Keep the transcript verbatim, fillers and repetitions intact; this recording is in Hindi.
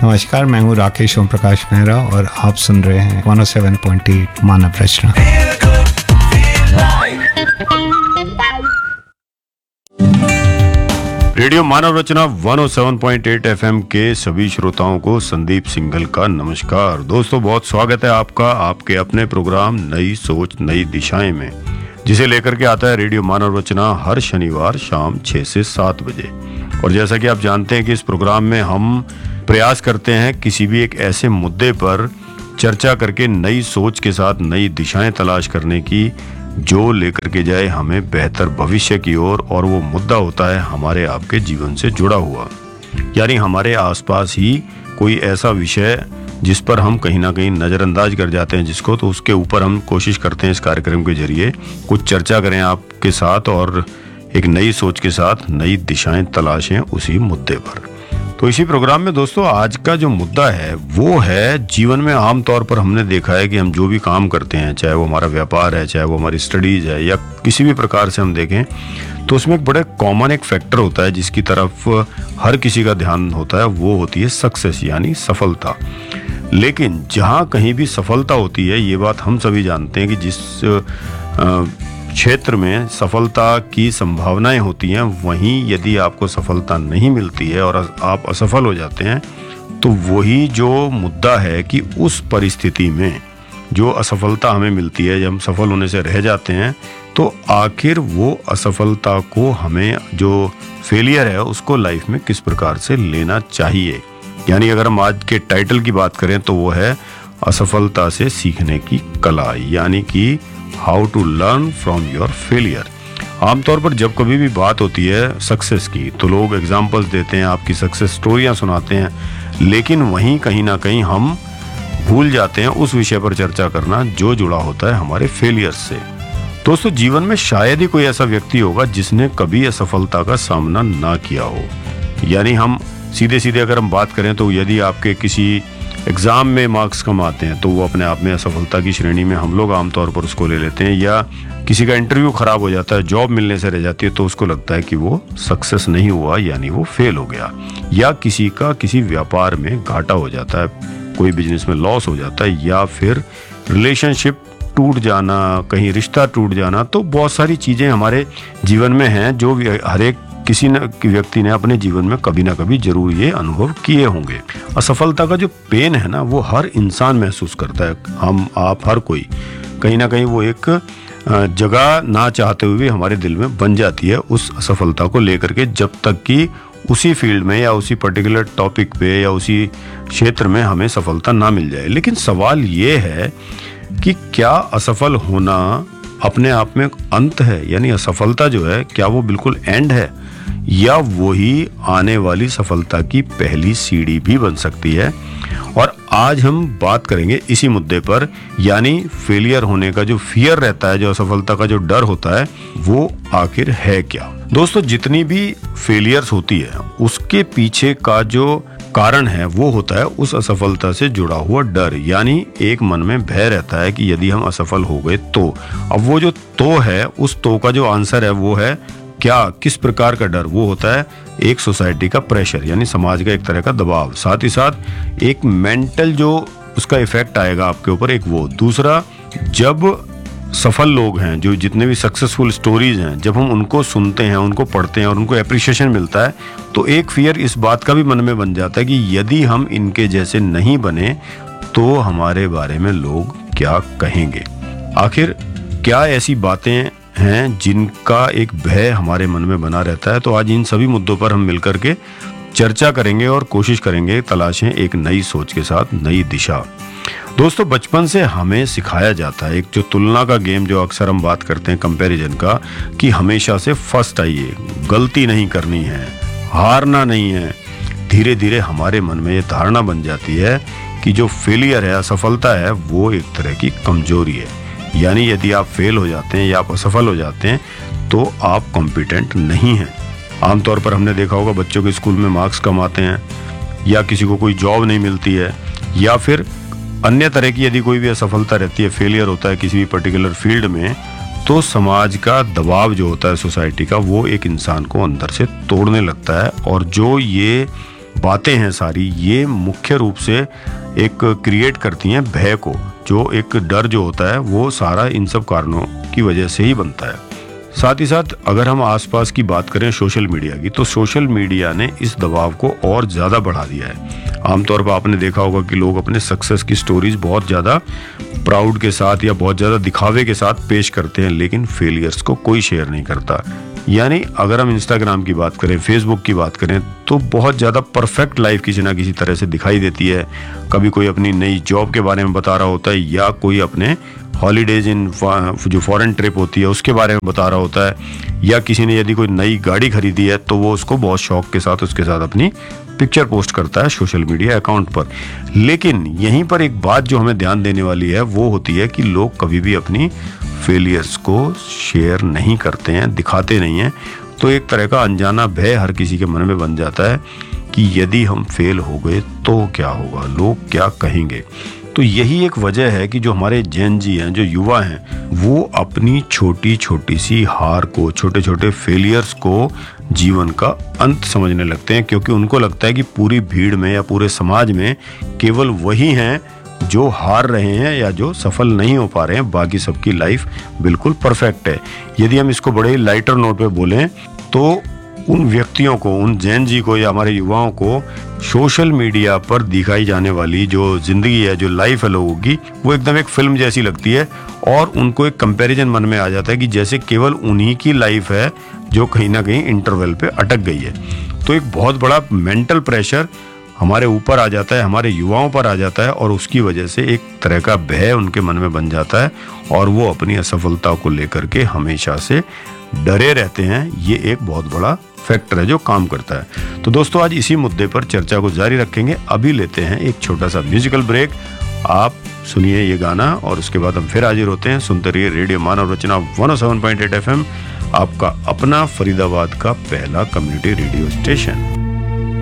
नमस्कार, मैं हूँ राकेश ओम प्रकाश मेहरा और आप सुन रहे हैं एक सौ सात पॉइंट आठ मानव रचना। रेडियो मानव रचना एक सौ सात पॉइंट आठ एफएम के सभी श्रोताओं को संदीप सिंघल का नमस्कार। दोस्तों, बहुत स्वागत है आपका आपके अपने प्रोग्राम नई सोच नई दिशाएं में, जिसे लेकर के आता है रेडियो मानव रचना हर शनिवार शाम छह से सात बजे। और जैसा कि आप जानते हैं कि इस प्रोग्राम में हम प्रयास करते हैं किसी भी एक ऐसे मुद्दे पर चर्चा करके नई सोच के साथ नई दिशाएं तलाश करने की, जो लेकर के जाए हमें बेहतर भविष्य की ओर। और, और वो मुद्दा होता है हमारे आपके जीवन से जुड़ा हुआ, यानी हमारे आसपास ही कोई ऐसा विषय जिस पर हम कहीं ना कहीं नज़रअंदाज कर जाते हैं जिसको, तो उसके ऊपर हम कोशिश करते हैं इस कार्यक्रम के जरिए कुछ चर्चा करें आपके साथ और एक नई सोच के साथ नई दिशाएं तलाशें उसी मुद्दे पर। तो इसी प्रोग्राम में दोस्तों आज का जो मुद्दा है वो है, जीवन में आमतौर पर हमने देखा है कि हम जो भी काम करते हैं, चाहे वो हमारा व्यापार है, चाहे वो हमारी स्टडीज है, या किसी भी प्रकार से हम देखें तो उसमें एक बड़े कॉमन एक फैक्टर होता है जिसकी तरफ हर किसी का ध्यान होता है, वो होती है सक्सेस यानी सफलता। लेकिन जहाँ कहीं भी सफलता होती है, ये बात हम सभी जानते हैं कि जिस क्षेत्र में सफलता की संभावनाएं होती हैं, वहीं यदि आपको सफलता नहीं मिलती है और आप असफल हो जाते हैं, तो वही जो मुद्दा है कि उस परिस्थिति में जो असफलता हमें मिलती है, जब हम सफल होने से रह जाते हैं, तो आखिर वो असफलता को हमें, जो फेलियर है, उसको लाइफ में किस प्रकार से लेना चाहिए। यानी अगर हम आज के टाइटल की बात करें तो वो है असफलता से सीखने की कला, यानी कि how to learn from your failure. आमतौर पर जब कभी भी बात होती है सक्सेस की, तो लोग एग्जाम्पल्स देते हैं, आपकी सक्सेस स्टोरियां सुनाते हैं, लेकिन वहीं कहीं ना कहीं हम भूल जाते हैं उस विषय पर चर्चा करना जो जुड़ा होता है हमारे फेलियर से। दोस्तों, जीवन में शायद ही कोई ऐसा व्यक्ति होगा जिसने कभी असफलता का सामना ना किया हो। यानी हम सीधे सीधे अगर हम बात करें तो यदि आपके किसी एग्ज़ाम में मार्क्स कम आते हैं तो वो अपने आप में असफलता की श्रेणी में हम लोग आमतौर पर उसको ले लेते हैं। या किसी का इंटरव्यू खराब हो जाता है, जॉब मिलने से रह जाती है, तो उसको लगता है कि वो सक्सेस नहीं हुआ, यानी वो फेल हो गया। या किसी का किसी व्यापार में घाटा हो जाता है, कोई बिजनेस में लॉस हो जाता है, या फिर रिलेशनशिप टूट जाना, कहीं रिश्ता टूट जाना। तो बहुत सारी चीज़ें हमारे जीवन में हैं जो हर एक किसी न व्यक्ति ने अपने जीवन में कभी ना कभी जरूर ये अनुभव किए होंगे। असफलता का जो पेन है ना, वो हर इंसान महसूस करता है। हम आप हर कोई कहीं ना कहीं वो एक जगह ना चाहते हुए हमारे दिल में बन जाती है उस असफलता को लेकर के, जब तक कि उसी फील्ड में या उसी पर्टिकुलर टॉपिक पे या उसी क्षेत्र में हमें सफलता ना मिल जाए। लेकिन सवाल ये है कि क्या असफल होना अपने आप में अंत है, यानी असफलता जो है क्या वो बिल्कुल एंड है, या वही आने वाली सफलता की पहली सीढ़ी भी बन सकती है। और आज हम बात करेंगे इसी मुद्दे पर, यानी फेलियर होने का जो फियर रहता है, जो असफलता का जो डर होता है, वो आखिर है क्या। दोस्तों, जितनी भी फेलियर्स होती है उसके पीछे का जो कारण है वो होता है उस असफलता से जुड़ा हुआ डर। यानी एक मन में भय रहता है कि यदि हम असफल हो गए तो। अब वो जो तो है, उस तो का जो आंसर है वो है क्या, किस प्रकार का डर। वो होता है एक सोसाइटी का प्रेशर, यानी समाज का एक तरह का दबाव, साथ ही साथ एक मेंटल जो उसका इफेक्ट आएगा आपके ऊपर, एक वो। दूसरा, जब सफल लोग हैं, जो जितने भी सक्सेसफुल स्टोरीज हैं, जब हम उनको सुनते हैं, उनको पढ़ते हैं और उनको एप्रिशिएशन मिलता है, तो एक फियर इस बात का भी मन में बन जाता है कि यदि हम इनके जैसे नहीं बने तो हमारे बारे में लोग क्या कहेंगे। आखिर क्या ऐसी बातें हैं जिनका एक भय हमारे मन में बना रहता है। तो आज इन सभी मुद्दों पर हम मिलकर के चर्चा करेंगे और कोशिश करेंगे तलाशें एक नई सोच के साथ नई दिशा। दोस्तों, बचपन से हमें सिखाया जाता है एक जो तुलना का गेम, जो अक्सर हम बात करते हैं कंपैरिजन का, कि हमेशा से फर्स्ट आइए, गलती नहीं करनी है, हारना नहीं है। धीरे धीरे हमारे मन में ये धारणा बन जाती है कि जो फेलियर है, असफलता है, वो एक तरह की कमजोरी है। यानी यदि आप फेल हो जाते हैं या आप असफल हो जाते हैं तो आप कॉम्पिटेंट नहीं हैं। आमतौर पर हमने देखा होगा बच्चों के स्कूल में मार्क्स कम आते हैं, या किसी को कोई जॉब नहीं मिलती है, या फिर अन्य तरह की यदि कोई भी असफलता रहती है, फेलियर होता है किसी भी पर्टिकुलर फील्ड में, तो समाज का दबाव जो होता है सोसाइटी का, वो एक इंसान को अंदर से तोड़ने लगता है। और जो ये बातें हैं सारी, ये मुख्य रूप से एक क्रिएट करती हैं भय को। जो एक डर जो होता है वो सारा इन सब कारणों की वजह से ही बनता है। साथ ही साथ अगर हम आसपास की बात करें सोशल मीडिया की, तो सोशल मीडिया ने इस दबाव को और ज़्यादा बढ़ा दिया है। आमतौर पर आपने देखा होगा कि लोग अपने सक्सेस की स्टोरीज बहुत ज़्यादा प्राउड के साथ या बहुत ज़्यादा दिखावे के साथ पेश करते हैं, लेकिन फेलियर्स को कोई शेयर नहीं करता। यानी अगर हम इंस्टाग्राम की बात करें, फेसबुक की बात करें, तो बहुत ज़्यादा परफेक्ट लाइफ किसी ना किसी तरह से दिखाई देती है। कभी कोई अपनी नई जॉब के बारे में बता रहा होता है, या कोई अपने हॉलीडेज इन जो फॉरेन ट्रिप होती है उसके बारे में बता रहा होता है, या किसी ने यदि कोई नई गाड़ी खरीदी है तो वो उसको बहुत शौक के साथ उसके साथ अपनी पिक्चर पोस्ट करता है सोशल मीडिया अकाउंट पर। लेकिन यहीं पर एक बात जो हमें ध्यान देने वाली है वो होती है कि लोग कभी भी अपनी फेलियर्स को शेयर नहीं करते हैं, दिखाते नहीं हैं। तो एक तरह का अनजाना भय हर किसी के मन में बन जाता है कि यदि हम फेल हो गए तो क्या होगा, लोग क्या कहेंगे। तो यही एक वजह है कि जो हमारे जेन जी हैं, जो युवा हैं, वो अपनी छोटी छोटी सी हार को, छोटे छोटे फेलियर्स को जीवन का अंत समझने लगते हैं, क्योंकि उनको लगता है कि पूरी भीड़ में या पूरे समाज में केवल वही हैं जो हार रहे हैं या जो सफल नहीं हो पा रहे हैं, बाकी सबकी लाइफ बिल्कुल परफेक्ट है। यदि हम इसको बड़े लाइटर नोट पे बोलें तो उन व्यक्तियों को, उन जैन जी को या हमारे युवाओं को सोशल मीडिया पर दिखाई जाने वाली जो जिंदगी है, जो लाइफ है लोगों की, वो एकदम एक फिल्म जैसी लगती है। और उनको एक कंपैरिजन मन में आ जाता है कि जैसे केवल उन्हीं की लाइफ है जो कहीं ना कहीं इंटरवल पे अटक गई है। तो एक बहुत बड़ा मेंटल प्रेशर हमारे ऊपर आ जाता है, हमारे युवाओं पर आ जाता है, और उसकी वजह से एक तरह का भय उनके मन में बन जाता है और वो अपनी असफलता को लेकर के हमेशा से डरे रहते हैं। ये एक बहुत बड़ा फैक्टर है जो काम करता है। तो दोस्तों, आज इसी मुद्दे पर चर्चा को जारी रखेंगे। अभी लेते हैं एक छोटा सा म्यूजिकल ब्रेक। आप सुनिए ये गाना और उसके बाद हम फिर हाजिर होते हैं। सुनते रहिए रेडियो मानव रचना one O seven point eight F M, आपका अपना फरीदाबाद का पहला कम्युनिटी रेडियो स्टेशन।